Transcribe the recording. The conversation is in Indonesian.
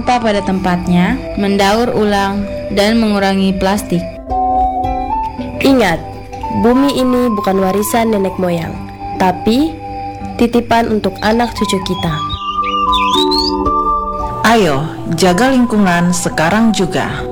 sampah pada tempatnya, mendaur ulang, dan mengurangi plastik. Ingat, bumi ini bukan warisan nenek moyang, tapi titipan untuk anak cucu kita. Ayo, jaga lingkungan sekarang juga.